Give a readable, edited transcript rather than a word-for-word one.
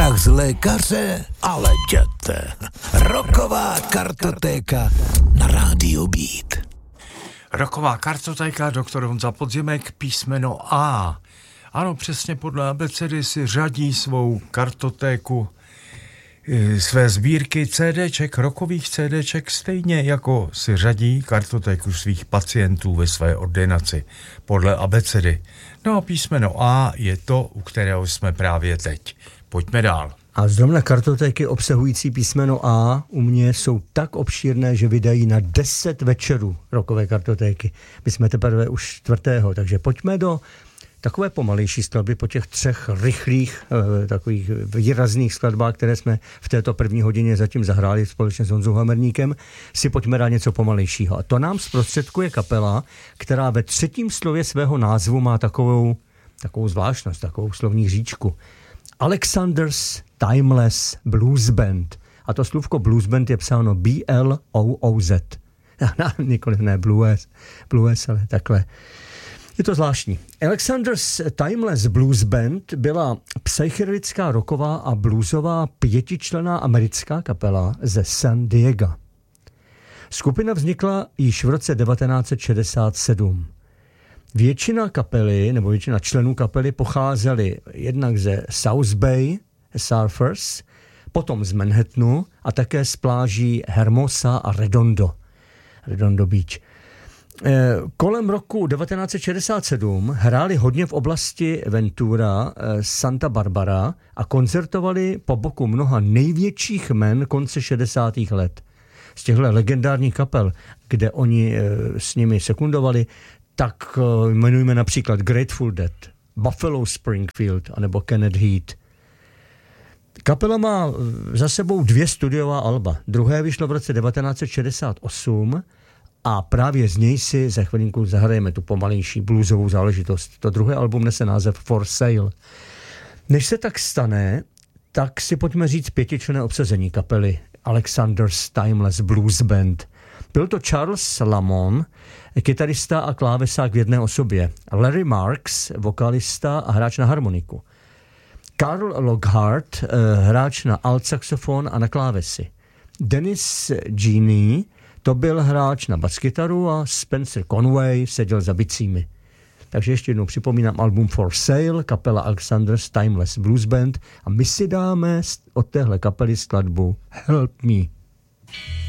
strach z lékaře? Ale jděte. Rocková kartotéka na Rádiu Beat. Rocková kartotéka, doktor Honza Podzimek, písmeno A. Ano, přesně podle abecedy si řadí svou kartotéku, své sbírky CDček, rockových CDček, stejně jako si řadí kartotéku svých pacientů ve své ordinaci podle abecedy. No a písmeno A je to, u kterého jsme právě teď. Pojďme dál. A zrovna kartotéky obsahující písmeno A u mě jsou tak obšírné, že vydají na 10 večerů rockové kartotéky. My jsme teprve už 4. Takže pojďme do takové pomalejší skladby po těch 3 rychlých, takových výrazných skladbách, které jsme v této první hodině zatím zahráli společně s Honzou Hamerníkem, si pojďme dát něco pomalejšího. A to nám zprostředkuje kapela, která ve 3. slově svého názvu má takovou zvláštnost, takovou slovní říčku. Alexander's Timeless Blues Band. A to slůvko Blues Band je psáno B-L-O-O-Z. Nikoliv ne blues, ale takhle. Je to zvláštní. Alexander's Timeless Blues Band byla psychedelická rocková a bluesová 5členná americká kapela ze San Diego. Skupina vznikla již v roce 1967. Většina členů kapely pocházeli jednak ze South Bay Surfers, potom z Manhattanu a také z pláží Hermosa a Redondo Beach. Kolem roku 1967 hráli hodně v oblasti Ventura, Santa Barbara a koncertovali po boku mnoha největších jmen konce 60. let. Z těchto legendárních kapel, kde oni s nimi sekundovali, tak jmenujeme například Grateful Dead, Buffalo Springfield anebo Kenneth Heat. Kapela má za sebou 2 studiová alba. Druhé vyšlo v roce 1968 a právě z něj si za chvilinku zahrajeme tu pomalejší bluesovou záležitost. To druhé album nese název For Sale. Než se tak stane, tak si pojďme říct 5členné obsazení kapely Alexander's Timeless Blues Band. Byl to Charles Lamont, kytarista a klávesák v jedné osobě. Larry Marks, vokalista a hráč na harmoniku. Carl Lockhart, hráč na alt saxofon a na klávesy. Dennis Genie, to byl hráč na baskytaru a Spencer Conway seděl za bicími. Takže ještě jednou připomínám album For Sale, kapela Alexander's Timeless Blues Band a my si dáme od téhle kapely skladbu Help Me.